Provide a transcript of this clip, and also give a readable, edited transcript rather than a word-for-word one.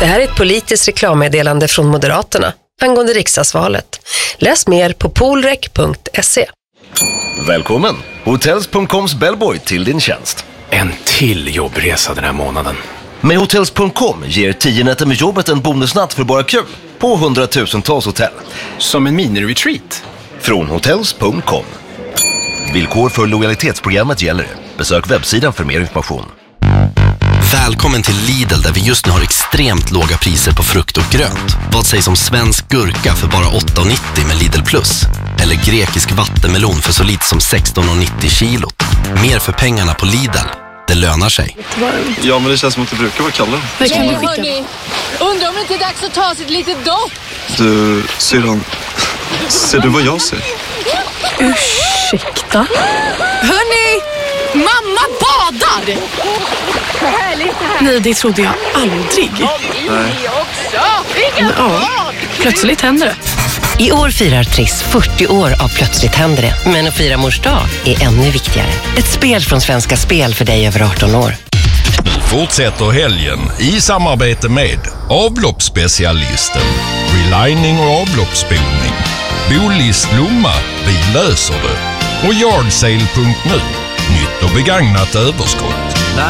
Det här är ett politiskt reklammeddelande från Moderaterna angående riksdagsvalet. Läs mer på polrek.se. Välkommen! Hotels.coms bellboy till din tjänst. En till jobbresa den här månaden. Med Hotels.com ger 10 nätter med jobbet en bonusnatt för bara kul på 100,000-tals hotell. Som en mini-retreat. Från Hotels.com. Villkor för lojalitetsprogrammet gäller. Besök webbsidan för mer information. Välkommen till Lidl där vi just nu har extremt låga priser på frukt och grönt. Vad sägs om svensk gurka för bara 8,90 med Lidl Plus? Eller grekisk vattenmelon för så lite som 16,90 kilot. Mer för pengarna på Lidl. Det lönar sig. Ja, men det känns som att det brukar vara kallare. Vad kan du skicka? Undrar om det inte är dags att ta sig ett litet dopp. Du, syrran, ser du vad jag ser? Ursäkta? Hörni! Mamma badar! Nej, det trodde jag aldrig. Nej. Ja, plötsligt händer det. I år firar Triss 40 år av Plötsligt händer det. Men att fira mors dag är ännu viktigare. Ett spel från Svenska Spel för dig över 18 år. Fortsätter helgen i samarbete med avloppsspecialisten, relining och avloppsspolning, Bolis Lomma, vi löser det, och Yardsale.nu, nytt och begagnat överskott.